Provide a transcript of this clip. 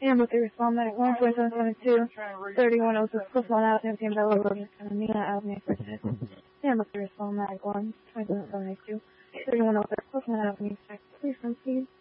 Amber 3, Small Medic 1, 2772, 3106, plus 1 out, Nancy and Bella Road, and Nina Avenue, first hit. Amber 3, Small Medic 1, 2772, 3106, plus 1 out, please from speed.